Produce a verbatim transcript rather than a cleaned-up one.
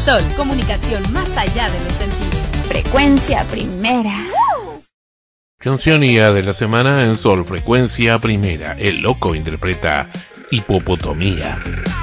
Sol, comunicación más allá de los sentidos. Frecuencia Primera. Cancionía de la semana en Sol, Frecuencia Primera. El Loco interpreta Hipopotomía.